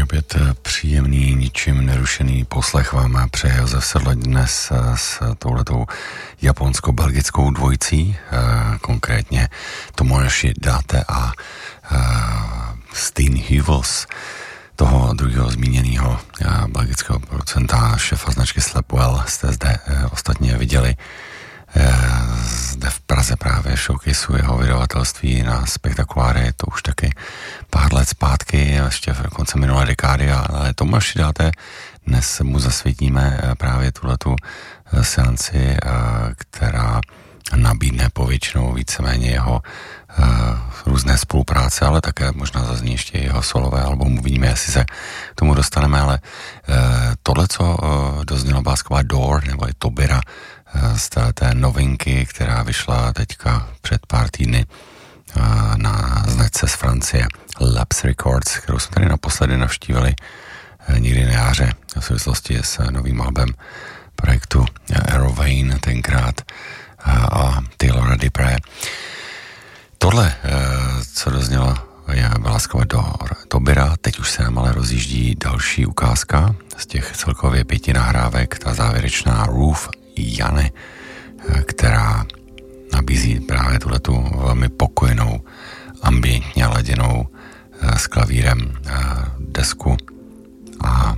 Opět příjemný, ničím nerušený poslech vám přeje Josef Sedlo dnes s touhletou japonsko-belgickou dvojicí, konkrétně Tomoyoshi Date a Steen Hughes, toho druhého zmíněného belgického producenta, šéfa značky Slapwell, jste zde ostatně viděli zde v Praze právě showcaseu jeho vydavatelství na Spektakuláře, to už taky pár let zpátky, ještě v konce minulé dekády, ale Tomáši Dáte, dnes mu zasvětíme právě tuhletu seanci, která nabídne povětšinou víceméně jeho různé spolupráce, ale také možná zazní ještě jeho solové album, uvidíme, jestli se k tomu dostaneme, ale tohle, co doznělo básková Door, nebo je Tobira, z té novinky, která vyšla teďka před pár týdny na značce z Francie Labs Records, kterou jsme tady naposledy navštívili někdy na jaře v souvislosti s novým albem projektu Aerovane tenkrát a Taylora Dupré. Tohle, co doznělo, je básková Tobira, teď už se nám ale rozjíždí další ukázka z těch celkově 5 nahrávek, ta závěrečná Roof Jane, která nabízí právě tuhletu velmi pokojnou, ambientně laděnou s klavírem desku. A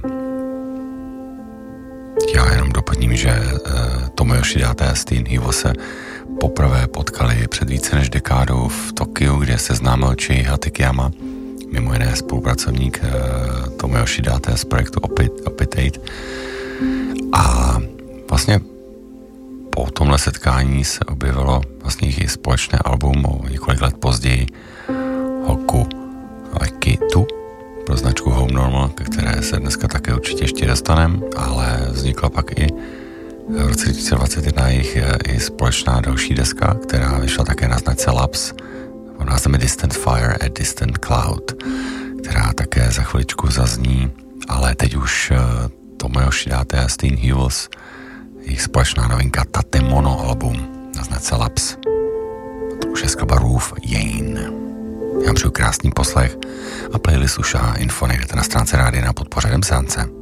já jenom doplním, že Tomoyoshi Date a Steen Hughes se poprvé potkali před více než dekádou v Tokiu, kde se známil Chii Hatakeyama, mimo jiné spolupracovník Tomoyoshi Date z projektu Oppitate. A vlastně po tomhle setkání se objevilo vlastně i společné album o několik let později Hoku Aikitu pro značku Home Normal, ke které se dneska také určitě ještě dostaneme, ale vznikla pak i v roce 2021 i společná další deska, která vyšla také na značce Labs pod názvem Distant Fire a Distant Cloud, která také za chviličku zazní, ale teď už Tomoyoshi Date a Steen Hughes, jejich společná novinka Tatemono album na značce Labs. To už je skladba Roof Jane. Já přeju krásný poslech a playlist už a info najdete na stránce rádia na podpořadem seance.